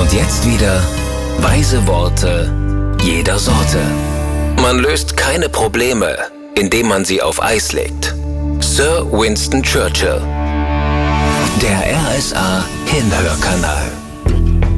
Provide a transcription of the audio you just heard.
Und jetzt wieder weise Worte jeder Sorte. Man löst keine Probleme, indem man sie auf Eis legt. Sir Winston Churchill. Der RSA Hinhörkanal.